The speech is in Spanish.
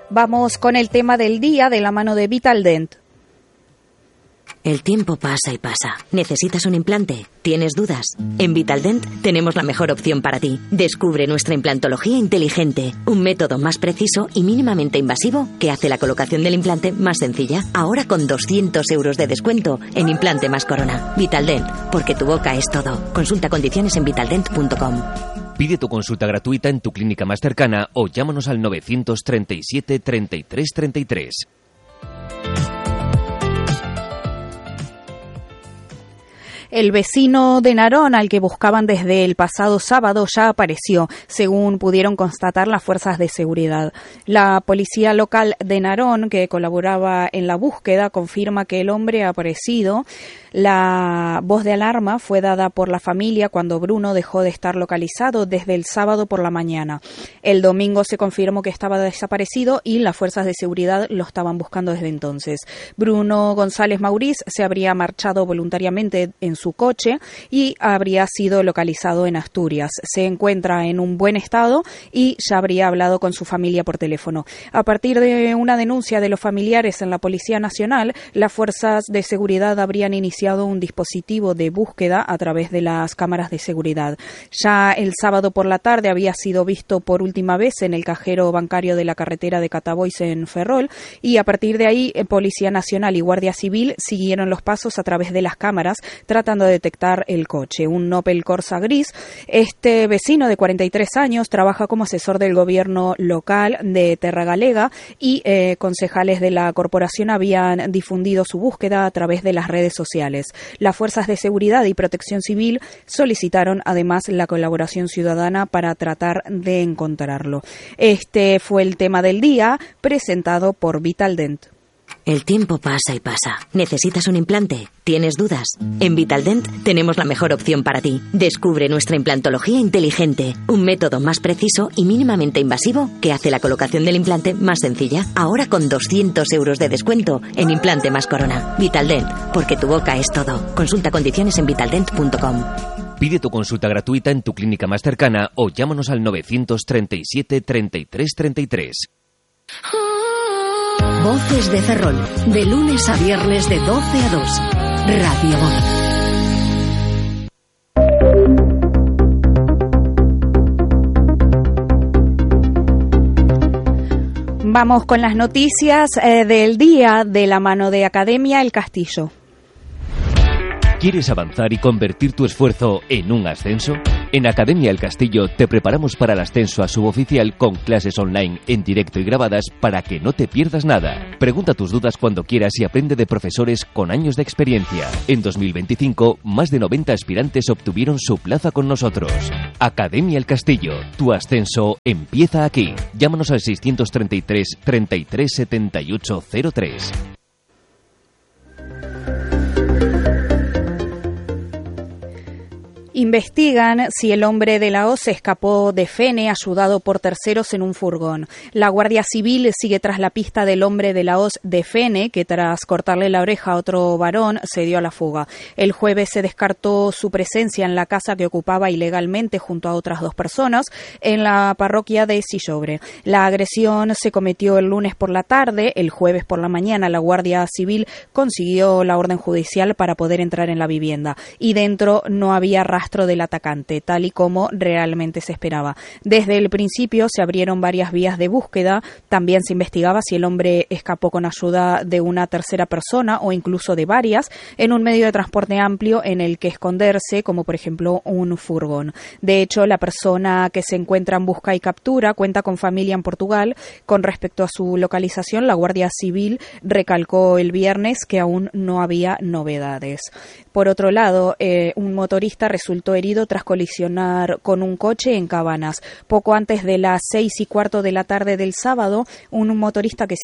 Vamos con el tema del día de la mano de Vitaldent. El tiempo pasa y pasa. ¿Necesitas un implante? ¿Tienes dudas? En Vitaldent tenemos la mejor opción para ti. Descubre nuestra implantología inteligente, un método más preciso y mínimamente invasivo que hace la colocación del implante más sencilla. Ahora con 200 euros de descuento en implante más corona. Vitaldent, porque tu boca es todo. Consulta condiciones en vitaldent.com. Pide tu consulta gratuita en tu clínica más cercana o llámanos al 937 33 33. El vecino de Narón, al que buscaban desde el pasado sábado, ya apareció, según pudieron constatar las fuerzas de seguridad. La policía local de Narón, que colaboraba en la búsqueda, confirma que el hombre ha aparecido. La voz de alarma fue dada por la familia cuando Bruno dejó de estar localizado desde el sábado por la mañana. El domingo se confirmó que estaba desaparecido y las fuerzas de seguridad lo estaban buscando desde entonces. Bruno González Mauriz se habría marchado voluntariamente en su coche y habría sido localizado en Asturias. Se encuentra en un buen estado y ya habría hablado con su familia por teléfono. A partir de una denuncia de los familiares en la Policía Nacional, las fuerzas de seguridad habrían iniciado un dispositivo de búsqueda a través de las cámaras de seguridad. Ya el sábado por la tarde había sido visto por última vez en el cajero bancario de la carretera de Catabois en Ferrol y a partir de ahí Policía Nacional y Guardia Civil siguieron los pasos a través de las cámaras tratando de detectar el coche, un Opel Corsa gris. Este vecino de 43 años trabaja como asesor del gobierno local de Terra Galega y concejales de la corporación habían difundido su búsqueda a través de las redes sociales. Las fuerzas de seguridad y protección civil solicitaron además la colaboración ciudadana para tratar de encontrarlo. Este fue el tema del día presentado por Vitaldent. El tiempo pasa y pasa. ¿Necesitas un implante? ¿Tienes dudas? En Vitaldent tenemos la mejor opción para ti. Descubre nuestra implantología inteligente, un método más preciso y mínimamente invasivo que hace la colocación del implante más sencilla. Ahora con 200 euros de descuento en implante más corona. Vitaldent, porque tu boca es todo. Consulta condiciones en vitaldent.com. Pide tu consulta gratuita en tu clínica más cercana o llámanos al 937 33 33. Voces de Ferrol, de lunes a viernes de 12 a 2. Radio Gol. Vamos con las noticias del día de la mano de Academia El Castillo. ¿Quieres avanzar y convertir tu esfuerzo en un ascenso? En Academia El Castillo te preparamos para el ascenso a suboficial con clases online en directo y grabadas para que no te pierdas nada. Pregunta tus dudas cuando quieras y aprende de profesores con años de experiencia. En 2025, más de 90 aspirantes obtuvieron su plaza con nosotros. Academia El Castillo, tu ascenso empieza aquí. Llámanos al 633 33 78 03. Investigan si el hombre de la hoz escapó de Fene ayudado por terceros en un furgón. La Guardia Civil sigue tras la pista del hombre de la hoz de Fene, que tras cortarle la oreja a otro varón se dio a la fuga. El jueves se descartó su presencia en la casa que ocupaba ilegalmente junto a otras 2 personas en la parroquia de Sillobre. La agresión se cometió el lunes por la tarde. El jueves por la mañana la Guardia Civil consiguió la orden judicial para poder entrar en la vivienda y dentro no había rastro del atacante, tal y como realmente se esperaba. Desde el principio se abrieron varias vías de búsqueda. También se investigaba si el hombre escapó con ayuda de una tercera persona o incluso de varias en un medio de transporte amplio en el que esconderse, como por ejemplo un furgón. De hecho, la persona que se encuentra en busca y captura cuenta con familia en Portugal. Con respecto a su localización, la Guardia Civil recalcó el viernes que aún no había novedades. Por otro lado, un motorista resultó herido tras colisionar con un coche en Cabanas. Poco antes de las 6:15 de la tarde del sábado, un motorista que